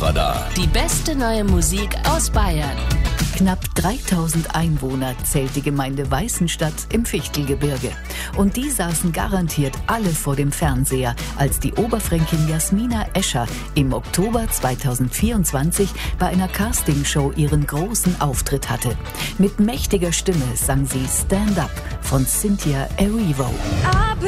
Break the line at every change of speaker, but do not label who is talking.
Hitradar.
Die beste neue Musik aus Bayern.
Knapp 3000 Einwohner zählt die Gemeinde Weißenstadt im Fichtelgebirge. Und die saßen garantiert alle vor dem Fernseher, als die Oberfränkin Jasmina Escher im Oktober 2024 bei einer Castingshow ihren großen Auftritt hatte. Mit mächtiger Stimme sang sie Stand Up von Cynthia Erivo.